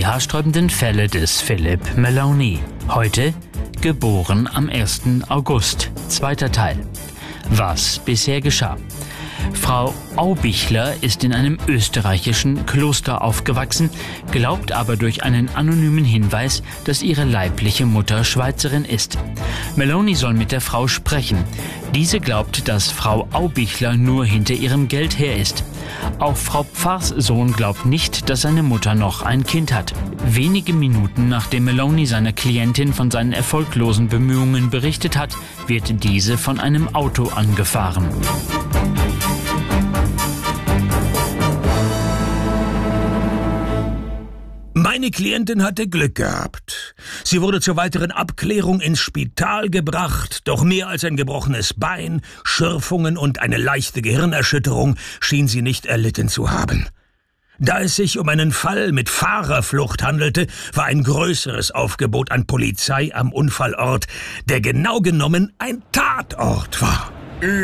Die haarsträubenden Fälle des Philip Maloney. Heute geboren am 1. August. Zweiter Teil. Was bisher geschah. Frau Aubichler ist in einem österreichischen Kloster aufgewachsen, glaubt aber durch einen anonymen Hinweis, dass ihre leibliche Mutter Schweizerin ist. Maloney soll mit der Frau sprechen. Diese glaubt, dass Frau Aubichler nur hinter ihrem Geld her ist. Auch Frau Pfarrs Sohn glaubt nicht, dass seine Mutter noch ein Kind hat. Wenige Minuten nachdem Maloney seiner Klientin von seinen erfolglosen Bemühungen berichtet hat, wird diese von einem Auto angefahren. Meine Klientin hatte Glück gehabt. Sie wurde zur weiteren Abklärung ins Spital gebracht, doch mehr als ein gebrochenes Bein, Schürfungen und eine leichte Gehirnerschütterung schien sie nicht erlitten zu haben. Da es sich um einen Fall mit Fahrerflucht handelte, war ein größeres Aufgebot an Polizei am Unfallort, der genau genommen ein Tatort war.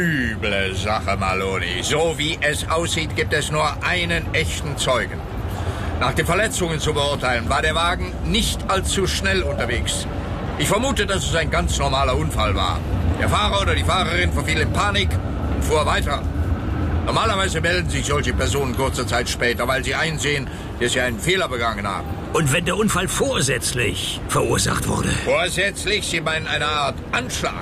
Üble Sache, Maloney. So wie es aussieht, gibt es nur einen echten Zeugen. Nach den Verletzungen zu beurteilen, war der Wagen nicht allzu schnell unterwegs. Ich vermute, dass es ein ganz normaler Unfall war. Der Fahrer oder die Fahrerin verfiel in Panik und fuhr weiter. Normalerweise melden sich solche Personen kurze Zeit später, weil sie einsehen, dass sie einen Fehler begangen haben. Und wenn der Unfall vorsätzlich verursacht wurde? Vorsätzlich? Sie meinen eine Art Anschlag.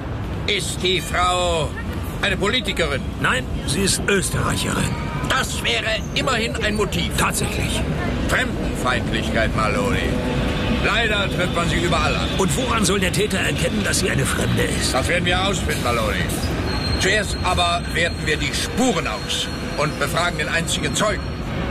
Ist die Frau eine Politikerin? Nein, sie ist Österreicherin. Das wäre immerhin ein Motiv. Tatsächlich. Fremdenfeindlichkeit, Maloney. Leider trifft man sie überall an. Und woran soll der Täter erkennen, dass sie eine Fremde ist? Das werden wir herausfinden, Maloney. Zuerst aber werten wir die Spuren aus und befragen den einzigen Zeugen.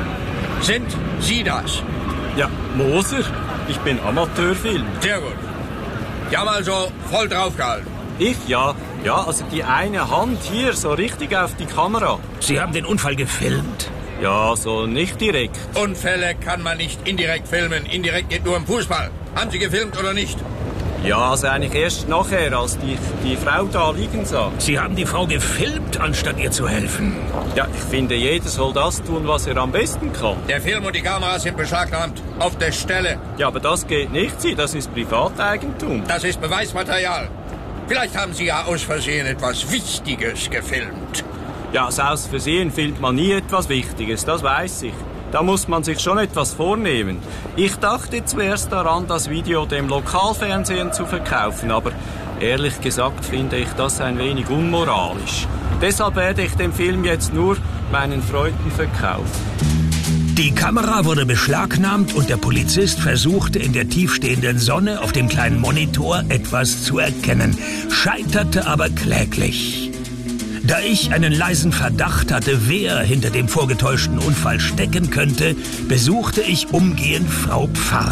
Sind Sie das? Ja, Moser. Ich bin Amateurfilm. Sehr gut. Sie haben also voll draufgehalten. Ich? Ja. Ja, also die eine Hand hier, so richtig auf die Kamera. Sie haben den Unfall gefilmt? Ja, so nicht direkt. Unfälle kann man nicht indirekt filmen. Indirekt geht nur im Fußball. Haben Sie gefilmt oder nicht? Ja, also eigentlich erst nachher, als die Frau da liegen sah. Sie haben die Frau gefilmt, anstatt ihr zu helfen? Ja, ich finde, jeder soll das tun, was er am besten kann. Der Film und die Kamera sind beschlagnahmt. Auf der Stelle. Ja, aber das geht nicht, das ist Privateigentum. Das ist Beweismaterial. Vielleicht haben Sie ja aus Versehen etwas Wichtiges gefilmt. Ja, also aus Versehen filmt man nie etwas Wichtiges, das weiß ich. Da muss man sich schon etwas vornehmen. Ich dachte zuerst daran, das Video dem Lokalfernsehen zu verkaufen, aber ehrlich gesagt finde ich das ein wenig unmoralisch. Deshalb werde ich den Film jetzt nur meinen Freunden verkaufen. Die Kamera wurde beschlagnahmt und der Polizist versuchte in der tiefstehenden Sonne auf dem kleinen Monitor etwas zu erkennen, scheiterte aber kläglich. Da ich einen leisen Verdacht hatte, wer hinter dem vorgetäuschten Unfall stecken könnte, besuchte ich umgehend Frau Pfarr.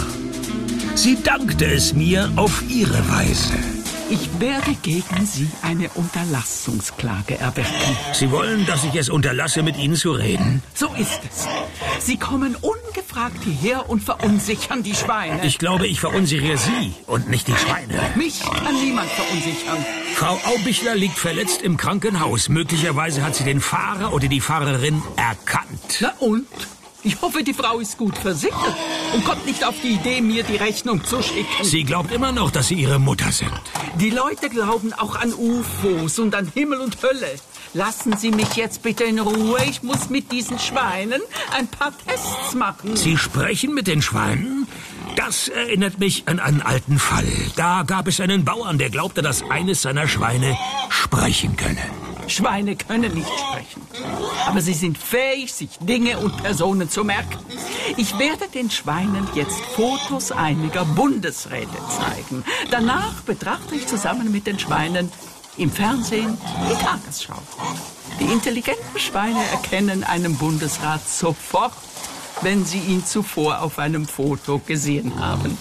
Sie dankte es mir auf ihre Weise. Ich werde gegen Sie eine Unterlassungsklage erwecken. Sie wollen, dass ich es unterlasse, mit Ihnen zu reden? So ist es. Sie kommen ungefragt hierher und verunsichern die Schweine. Ich glaube, ich verunsichere Sie und nicht die Schweine. Mich kann niemand verunsichern. Frau Aubichler liegt verletzt im Krankenhaus. Möglicherweise hat sie den Fahrer oder die Fahrerin erkannt. Na und? Ich hoffe, die Frau ist gut versichert und kommt nicht auf die Idee, mir die Rechnung zu schicken. Sie glaubt immer noch, dass Sie Ihre Mutter sind. Die Leute glauben auch an UFOs und an Himmel und Hölle. Lassen Sie mich jetzt bitte in Ruhe. Ich muss mit diesen Schweinen ein paar Tests machen. Sie sprechen mit den Schweinen? Das erinnert mich an einen alten Fall. Da gab es einen Bauern, der glaubte, dass eines seiner Schweine sprechen könne. Schweine können nicht sprechen, aber sie sind fähig, sich Dinge und Personen zu merken. Ich werde den Schweinen jetzt Fotos einiger Bundesräte zeigen. Danach betrachte ich zusammen mit den Schweinen im Fernsehen die Tagesschau. Die intelligenten Schweine erkennen einen Bundesrat sofort, wenn sie ihn zuvor auf einem Foto gesehen haben.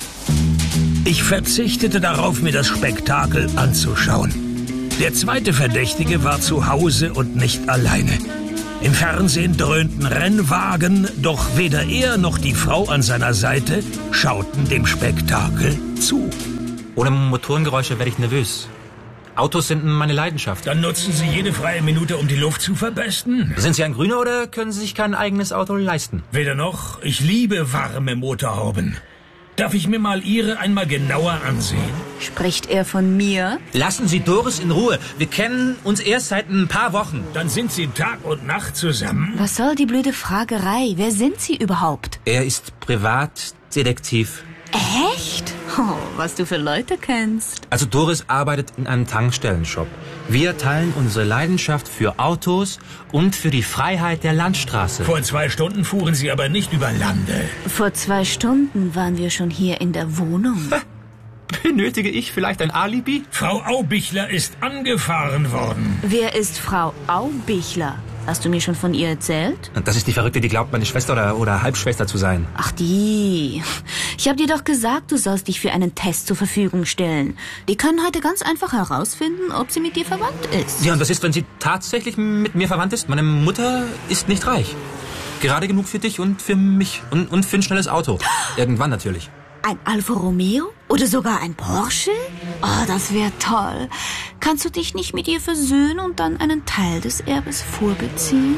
Ich verzichtete darauf, mir das Spektakel anzuschauen. Der zweite Verdächtige war zu Hause und nicht alleine. Im Fernsehen dröhnten Rennwagen, doch weder er noch die Frau an seiner Seite schauten dem Spektakel zu. Ohne Motorengeräusche werde ich nervös. Autos sind meine Leidenschaft. Dann nutzen Sie jede freie Minute, um die Luft zu verbesten? Sind Sie ein Grüner oder können Sie sich kein eigenes Auto leisten? Weder noch. Ich liebe warme Motorhauben. Darf ich mir mal Ihre einmal genauer ansehen? Spricht er von mir? Lassen Sie Doris in Ruhe. Wir kennen uns erst seit ein paar Wochen. Dann sind Sie Tag und Nacht zusammen? Was soll die blöde Fragerei? Wer sind Sie überhaupt? Er ist Privatdetektiv. Echt? Oh, was du für Leute kennst. Also Doris arbeitet in einem Tankstellenshop. Wir teilen unsere Leidenschaft für Autos und für die Freiheit der Landstraße. Vor 2 Stunden fuhren Sie aber nicht über Lande. Vor 2 Stunden waren wir schon hier in der Wohnung. Benötige ich vielleicht ein Alibi? Frau Aubichler ist angefahren worden. Wer ist Frau Aubichler? Hast du mir schon von ihr erzählt? Das ist die Verrückte, die glaubt, meine Schwester oder Halbschwester zu sein. Ach die. Ich habe dir doch gesagt, du sollst dich für einen Test zur Verfügung stellen. Die können heute ganz einfach herausfinden, ob sie mit dir verwandt ist. Ja, und was ist, wenn sie tatsächlich mit mir verwandt ist? Meine Mutter ist nicht reich. Gerade genug für dich und für mich. Und für ein schnelles Auto. Irgendwann natürlich. Ein Alfa Romeo? Oder sogar ein Porsche? Oh, das wäre toll. Kannst du dich nicht mit ihr versöhnen und dann einen Teil des Erbes vorbeziehen?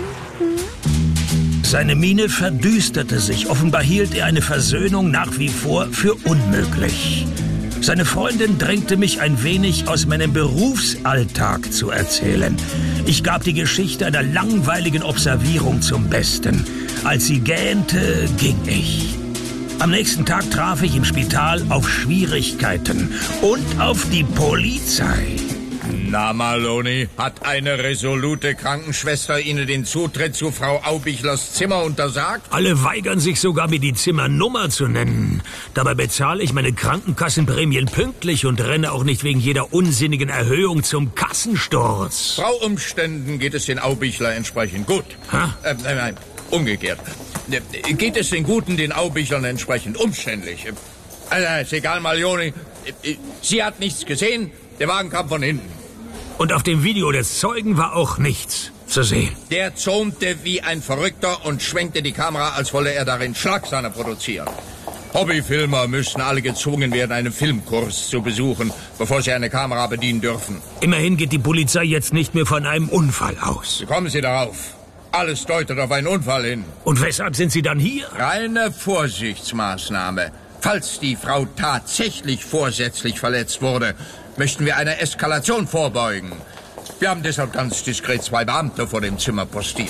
Seine Miene verdüsterte sich. Offenbar hielt er eine Versöhnung nach wie vor für unmöglich. Seine Freundin drängte mich ein wenig aus meinem Berufsalltag zu erzählen. Ich gab die Geschichte einer langweiligen Observierung zum Besten. Als sie gähnte, ging ich. Am nächsten Tag traf ich im Spital auf Schwierigkeiten und auf die Polizei. Na, Maloney, hat eine resolute Krankenschwester Ihnen den Zutritt zu Frau Aubichlers Zimmer untersagt? Alle weigern sich sogar, mir die Zimmernummer zu nennen. Dabei bezahle ich meine Krankenkassenprämien pünktlich und renne auch nicht wegen jeder unsinnigen Erhöhung zum Kassensturz. Frau Umständen geht es den Aubichler entsprechend gut. Nein, umgekehrt. Geht es den Guten, den Aubichlern entsprechend umständlich? Ist egal, Maloney. Sie hat nichts gesehen, der Wagen kam von hinten. Und auf dem Video des Zeugen war auch nichts zu sehen. Der zürnte wie ein Verrückter und schwenkte die Kamera, als wolle er darin Schlagsahne produzieren. Hobbyfilmer müssten alle gezwungen werden, einen Filmkurs zu besuchen, bevor sie eine Kamera bedienen dürfen. Immerhin geht die Polizei jetzt nicht mehr von einem Unfall aus. Wie kommen Sie darauf? Alles deutet auf einen Unfall hin. Und weshalb sind Sie dann hier? Reine Vorsichtsmaßnahme. Falls die Frau tatsächlich vorsätzlich verletzt wurde, möchten wir einer Eskalation vorbeugen. Wir haben deshalb ganz diskret 2 Beamte vor dem Zimmer postiert.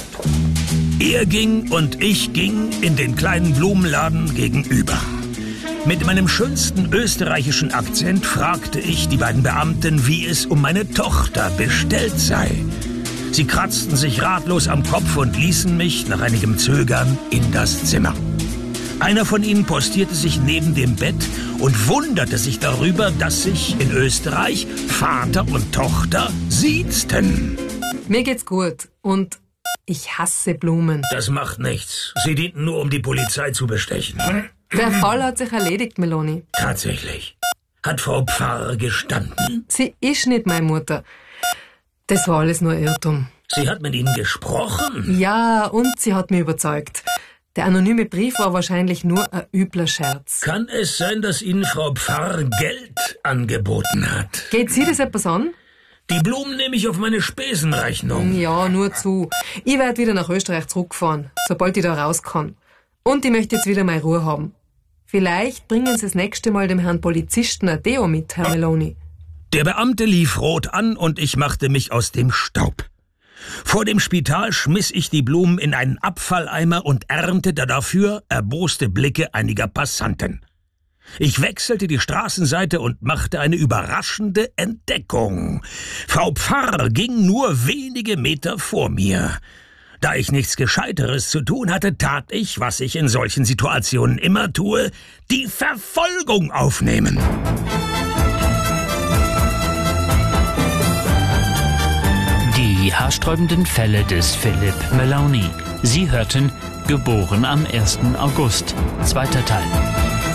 Er ging und ich ging in den kleinen Blumenladen gegenüber. Mit meinem schönsten österreichischen Akzent fragte ich die beiden Beamten, wie es um meine Tochter bestellt sei. Sie kratzten sich ratlos am Kopf und ließen mich nach einigem Zögern in das Zimmer. Einer von ihnen postierte sich neben dem Bett und wunderte sich darüber, dass sich in Österreich Vater und Tochter siezten. Mir geht's gut und ich hasse Blumen. Das macht nichts. Sie dienten nur, um die Polizei zu bestechen. Der Fall hat sich erledigt, Meloni. Tatsächlich. Hat Frau Pfarrer gestanden? Sie ist nicht meine Mutter. Das war alles nur Irrtum. Sie hat mit Ihnen gesprochen? Ja, und sie hat mich überzeugt. Der anonyme Brief war wahrscheinlich nur ein übler Scherz. Kann es sein, dass Ihnen Frau Pfarrer Geld angeboten hat? Geht Sie das etwas an? Die Blumen nehme ich auf meine Spesenrechnung. Ja, nur zu. Ich werde wieder nach Österreich zurückfahren, sobald ich da raus kann. Und ich möchte jetzt wieder meine Ruhe haben. Vielleicht bringen Sie das nächste Mal dem Herrn Polizisten ein Deo mit, Herr Meloni. Der Beamte lief rot an und ich machte mich aus dem Staub. Vor dem Spital schmiss ich die Blumen in einen Abfalleimer und erntete dafür erboste Blicke einiger Passanten. Ich wechselte die Straßenseite und machte eine überraschende Entdeckung. Frau Pfarrer ging nur wenige Meter vor mir. Da ich nichts Gescheiteres zu tun hatte, tat ich, was ich in solchen Situationen immer tue, die Verfolgung aufnehmen. Die haarsträubenden Fälle des Philippe Meloni. Sie hörten Geboren am 1. August, 2. Teil.